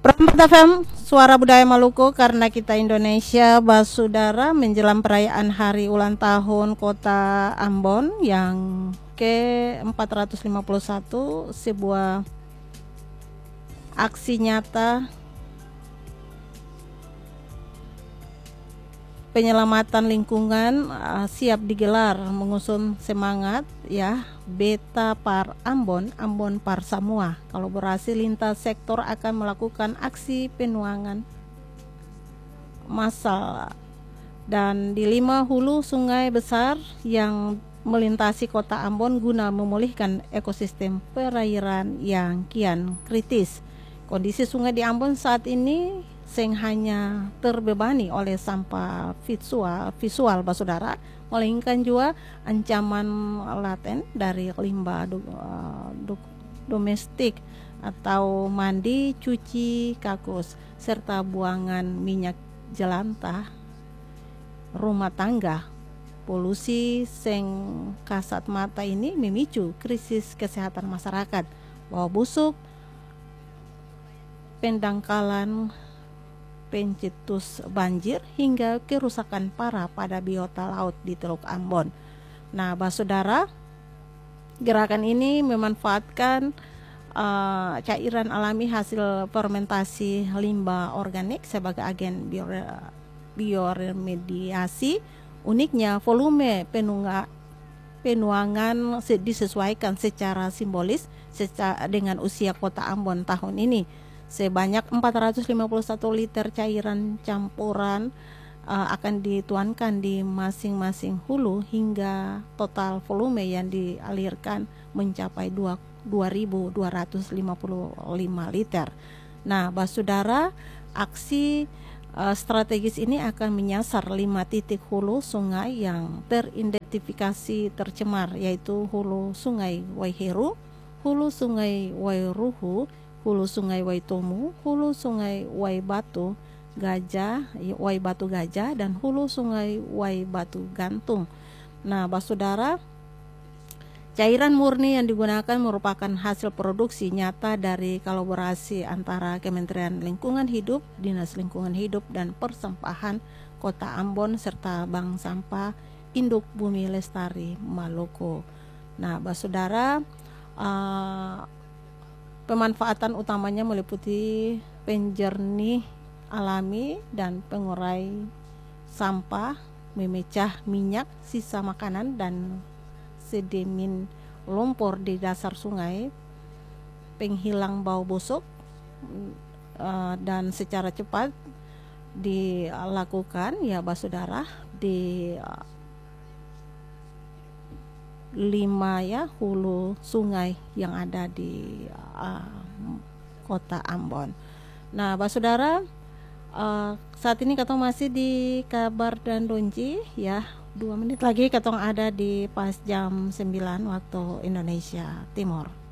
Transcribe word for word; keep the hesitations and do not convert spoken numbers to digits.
Perempat F M, Suara Budaya Maluku, karena kita Indonesia, Basudara, menjelang perayaan hari ulang tahun Kota Ambon yang ke empat ratus lima puluh satu, sebuah aksi nyata penyelamatan lingkungan uh, siap digelar mengusung semangat ya Beta Par Ambon, Ambon Par Samua. Kolaborasi lintas sektor akan melakukan aksi penuangan massal dan di lima hulu sungai besar yang melintasi kota Ambon guna memulihkan ekosistem perairan yang kian kritis. Kondisi sungai di Ambon saat ini seng hanya terbebani oleh sampah visual, visual Basudara, melainkan juga ancaman laten dari limbah do, uh, do, domestik atau mandi, cuci, kakus, serta buangan minyak jelantah rumah tangga. Polusi seng kasat mata ini memicu krisis kesehatan masyarakat, bau busuk, pendangkalan, pencetus banjir hingga kerusakan parah pada biota laut di Teluk Ambon. Nah, Basudara, gerakan ini memanfaatkan uh, cairan alami hasil fermentasi limbah organik sebagai agen bio- bioremediasi. Uniknya, volume penungga, penuangan disesuaikan secara simbolis secara dengan usia kota Ambon tahun ini. Sebanyak empat ratus lima puluh satu liter cairan campuran uh, akan dituangkan di masing-masing hulu hingga total volume yang dialirkan mencapai dua ribu dua ratus lima puluh lima liter. Nah, Basudara, aksi uh, strategis ini akan menyasar lima titik hulu sungai yang teridentifikasi tercemar, yaitu hulu sungai Waiheru, hulu sungai Wairuhu, hulu sungai Waitomu, hulu sungai Waibatu Gajah, Waibatu Gajah, dan hulu sungai Waibatu Gantung. Nah, Basudara, cairan murni yang digunakan merupakan hasil produksi nyata dari kolaborasi antara Kementerian Lingkungan Hidup, Dinas Lingkungan Hidup, dan Persampahan Kota Ambon serta Bank Sampah Induk Bumi Lestari Maluku. Nah, Basudara, uh, pemanfaatan utamanya meliputi penjernih alami dan pengurai sampah, memecah minyak, sisa makanan dan sedimen lumpur di dasar sungai, penghilang bau busuk, dan secara cepat dilakukan ya Basudara di lima ya hulu sungai yang ada di uh, kota Ambon. Nah, Basudara, uh, saat ini katong masih di kabar dan donji ya. Dua menit lagi katong ada di pas jam sembilan waktu Indonesia Timur.